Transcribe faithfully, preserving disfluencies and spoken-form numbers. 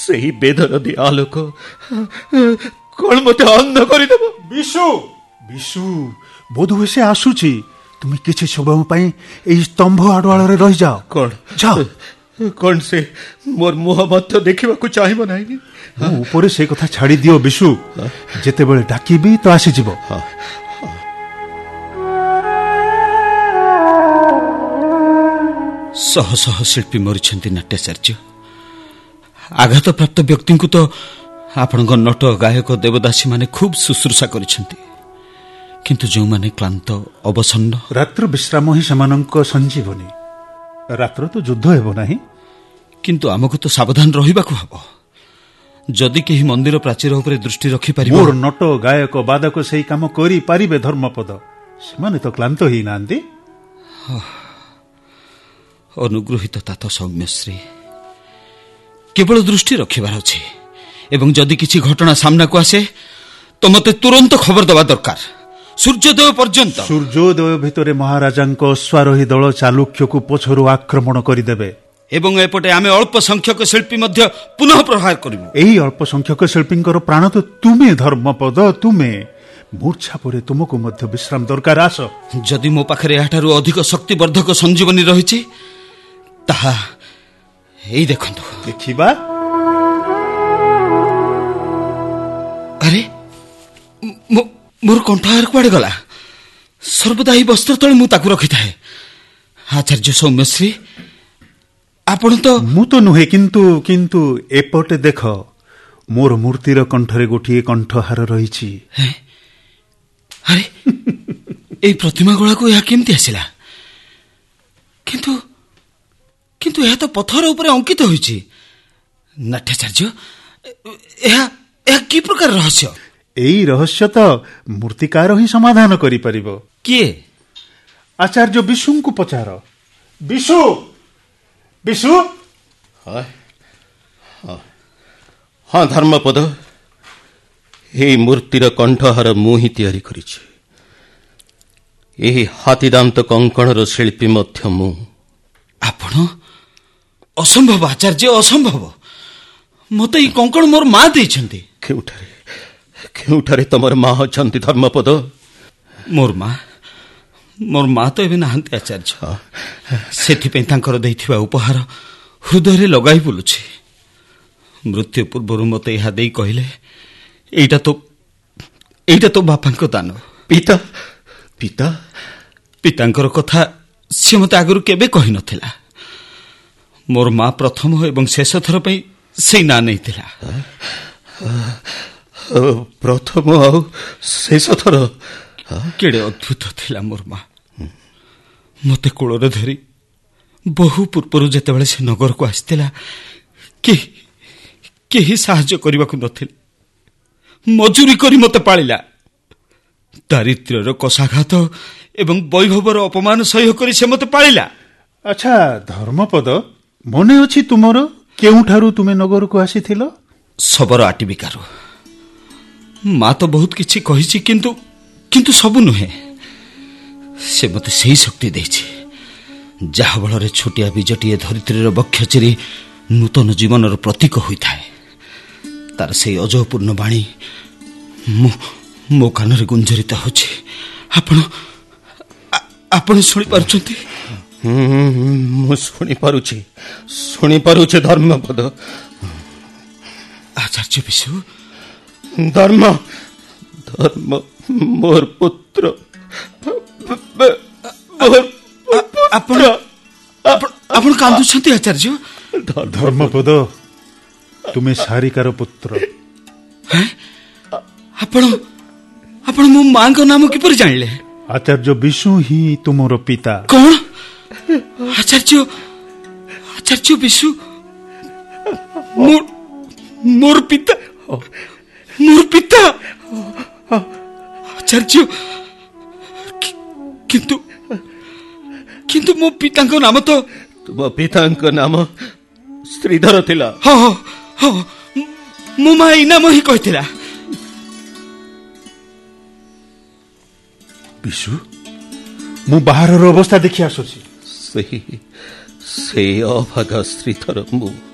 ସେହି ବେଦନଦୀ ଆଲୋକ କଣ ମତେ ଅନ୍ଧ କରିଦେବ? ବିଶୁ ବିଶୁ ବୋଧହୁଏ ସେ ଆସୁଛି। ତୁମେ କିଛି ସମୟ ପାଇଁ ଏଇ ସ୍ତମ୍ଭ ଆଡୁଆଳରେ ରହିଯାଅ। କଣ ଯାଅ। କଣ ସେ ମୋର ମୁହଁ ମଧ୍ୟ ଦେଖିବାକୁ ଚାହିଁବ ନାହିଁ? ମୁଁ ଉପରେ ସେ କଥା ଛାଡ଼ି ଦିଅ ବିଶୁ। ଯେତେବେଳେ ଡାକିବି ତ ଆସିଯିବ। ଶହ ଶହ ଶିଳ୍ପୀ ମରିଛନ୍ତି ନାଟ୍ୟାଚାର୍ଯ୍ୟ। ଆଘାତପ୍ରାପ୍ତ ବ୍ୟକ୍ତିଙ୍କୁ ତ ଆପଣଙ୍କ ନଟ ଗାୟକ ଦେବଦାସୀ ମାନେ ଖୁବ୍ ଶୁଶ୍ରୂଷା କରିଛନ୍ତି, କିନ୍ତୁ ଯେଉଁମାନେ କ୍ଳାନ୍ତ ଅବସନ୍ନ, ରାତ୍ର ବିଶ୍ରାମ ହିଁ ସେମାନଙ୍କ ସଞ୍ଜୀବନୀ। ରାତ୍ର ତ ଯୁଦ୍ଧ ହେବ ନାହିଁ, କିନ୍ତୁ ଆମକୁ ତ ସାବଧାନ ରହିବାକୁ ହେବ। ଯଦି କେହି ମନ୍ଦିର ପ୍ରାଚୀର ଉପରେ ଦୃଷ୍ଟି ରଖିପାରିବ। ମୋର ନଟ ଗାୟକ ବାଦକ ସେହି କାମ କରିପାରିବେ ଧର୍ମପଦ। ସେମାନେ ତ କ୍ଳାନ୍ତ ହେଇନାହାନ୍ତି। ଅନୁଗୃହୀତ ତାତ ସୌମ୍ୟଶ୍ରୀ, କେବଳ ଦୃଷ୍ଟି ରଖିବାର ଅଛି। ଏବଂ ଯଦି କିଛି ଘଟଣା ସାମ୍ନାକୁ ଆସେ ତ ମୋତେ ତୁରନ୍ତ ଖବର ଦେବା ଦରକାର। ସୂର୍ଯ୍ୟୋଦୟ ପର୍ଯ୍ୟନ୍ତ। ସୂର୍ଯ୍ୟୋଦୟ ଭିତରେ ମହାରାଜାଙ୍କ ଅଶ୍ୱାରୋହୀ ଦଳ ଚାଲୁକ୍ୟକୁ ପଛରୁ ଆକ୍ରମଣ କରିଦେବେ ଏବଂ ଏପଟେ ଆମେ ଅଳ୍ପ ସଂଖ୍ୟକ ଶିଳ୍ପୀ ମଧ୍ୟ ପୁନଃ ପ୍ରହାର କରିବୁ। ଏହି ଅଳ୍ପ ସଂଖ୍ୟକ ଶିଳ୍ପୀଙ୍କର ପ୍ରାଣ ତ ତୁମେ ଧର୍ମପଦ, ତୁମେ। ମୂର୍ଚ୍ଛା ପରେ ତୁମକୁ ମଧ୍ୟ ବିଶ୍ରାମ ଦରକାର। ଆସ। ଯଦି ମୋ ପାଖରେ ଏହାଠାରୁ ଅଧିକ ଶକ୍ତିବର୍ଦ୍ଧକ ସଞ୍ଜୀବନୀ ରହିଛି ତାହା ଏଇ ଦେଖନ୍ତୁ। ଦେଖିବା। ଆରେ ମୋର କଣ୍ଠହାର କୁଆଡେ ଗଲା? ସର୍ବଦା ଏହି ବସ୍ତ୍ର ତଳେ ମୁଁ ତାକୁ ରଖିଥାଏ। ଆଚାର୍ଯ୍ୟ ସୌମ୍ୟଶ୍ରୀ, ଆପଣ ତ ମୁଁ ତ ନୁହେଁ, କିନ୍ତୁ କିନ୍ତୁ ଏପଟେ ଦେଖ, ମୋର ମୂର୍ତ୍ତିର କଣ୍ଠରେ ଗୋଟିଏ କଣ୍ଠହାର ରହିଛି। ଆରେ ଏଇ ପ୍ରତିମା ଗୁଡ଼ାକୁ ଏହା କେମିତି ଆସିଲା? କିନ୍ତୁ କିନ୍ତୁ ଏହା ତ ପଥର ଉପରେ ଅଙ୍କିତ ହୋଇଛି। ନାଟ୍ୟାଚାର୍ଯ୍ୟ, ଏହା ଏହା କି ପ୍ରକାର ରହସ୍ୟ? ଏଇ ରହସ୍ୟ ତ ମୂର୍ତ୍ତିକାର ହିଁ ସମାଧାନ କରିପାରିବ। କିଏ? ଆଚାର୍ଯ୍ୟ ବିଶୁଙ୍କୁ ପଚାର। ବିଶୁ ବିଶୁ ହଁ ଧର୍ମପଦ, ଏହି ମୂର୍ତ୍ତିର କଣ୍ଠହାର ମୁଁ ହିଁ ତିଆରି କରିଛି। ଏହି ହାତୀଦାନ୍ତ କଙ୍କଣର ଶିଳ୍ପୀ ମଧ୍ୟ ମୁଁ। ଆପଣ? ଅସମ୍ଭବ ଆଚାର୍ଯ୍ୟ, ଅସମ୍ଭବ। ମୋତେ ଏହି କଙ୍କଣ ମୋର ମା ଦେଇଛନ୍ତି। କେଉଁଠାରେ କେଉଁଠାରେ ତମର ମା ଅଛନ୍ତି ଧର୍ମପଦ? ମୋର ମା ମୋର ମା ତ ଏବେ ନାହାନ୍ତି ଆଚାର୍ଯ୍ୟ। ସେଥିପାଇଁ ତାଙ୍କର ଦେଇଥିବା ଉପହାର ହୃଦୟରେ ଲଗାଇ ବୁଲୁଛି। ମୃତ୍ୟୁ ପୂର୍ବରୁ ମୋତେ ଏହା ଦେଇ କହିଲେ, ଏଇଟା ତ ଏଇଟା ତ ବାପାଙ୍କ ଦାନ। ପିତା ପିତା ପିତାଙ୍କର କଥା ସେ ମୋତେ ଆଗରୁ କେବେ କହିନଥିଲା। ମୋର ମା ପ୍ରଥମ ଏବଂ ଶେଷ ଥର ପାଇଁ ସେଇ ନାଁ ନେଇଥିଲା। ପ୍ରଥମ ଆଉ ଶେଷ ଥର? କେଡ଼େ ଅଦ୍ଭୁତ ଥିଲା ମୋର ମା। ମୋତେ କୋଳରେ ଧରି ବହୁ ପୂର୍ବରୁ ଯେତେବେଳେ ସେ ନଗରକୁ ଆସିଥିଲା, କେହି କେହି ସାହାଯ୍ୟ କରିବାକୁ ନଥିଲେ। ମଜୁରୀ କରି ମୋତେ ପାଳିଲା। ଦାରିଦ୍ର୍ୟର କଷାଘାତ ଏବଂ ବୈଭବର ଅପମାନ ସହ୍ୟ କରି ସେ ମୋତେ ପାଳିଲା। ଆଚ୍ଛା ଧର୍ମପଦ, ମନେ ଅଛି ତୁମର କେଉଁଠାରୁ ତୁମେ ନଗରକୁ ଆସିଥିଲ? ଶବର ଆଟିବିକାରୁ। ମା ତ ବହୁତ କିଛି କହିଛି, କିନ୍ତୁ କିନ୍ତୁ ସବୁ ନୁହେଁ। ସେ ମୋତେ ସେହି ଶକ୍ତି ଦେଇଛି ଯାହା ବଳରେ ଛୋଟିଆ ବୀଜଟିଏ ଧରିତ୍ରୀର ବକ୍ଷ ଚିରି ନୂତନ ଜୀବନର ପ୍ରତୀକ ହୋଇଥାଏ। ତାର ସେହି ଅଜୟପୂର୍ଣ୍ଣ ବାଣୀ ମୋ କାନରେ ଗୁଞ୍ଜରିତ ହେଉଛି। ଆପଣ ଆପଣ ଶୁଣିପାରୁଛନ୍ତି? ମୁଁ ଶୁଣିପାରୁଛି ଶୁଣିପାରୁଛି ଧର୍ମପଦ। ଆଚାର୍ଯ୍ୟ ବିଶୁ, ଧର୍ମ ଧର୍ମ ମୋର ପୁତ୍ର। ଆପଣ ଆପଣ କାନ୍ଦୁଛନ୍ତି ଆଚାର୍ଯ୍ୟ? ଧର୍ମପଦ, ତୁମେ ସାରିକାର ପୁତ୍ର। ଆପଣ ଆପଣ ମୋ ମାଙ୍କ ନାମ କିପରି ଜାଣିଲେ? ଆଚାର୍ଯ୍ୟ ବିଶୁ ହିଁ ତୁମର ପିତା। କଣ? ଆଚାର୍ଯ୍ୟ ଆଚାର୍ଯ୍ୟ ବିଶୁ ମୋର ପିତା? ମୋର ପିତା? ଆଚାର୍ଯ୍ୟ, କିନ୍ତୁ କିନ୍ତୁ ମୋ ପିତାଙ୍କ ନାମ ତ? ତୁମ ପିତାଙ୍କ ନାମ ଶ୍ରୀଧର ଥିଲା। ହଁ ହଁ, ମୋ ମା ଏଇ ନାମ ହିଁ କହିଥିଲା। ବିଶୁ, ମୁଁ ବାହାରର ଅବସ୍ଥା ଦେଖି ଆସୁଛି। ସେହି ସେହି ଅଭାଗା ଶ୍ରୀଧର ମୁଁ।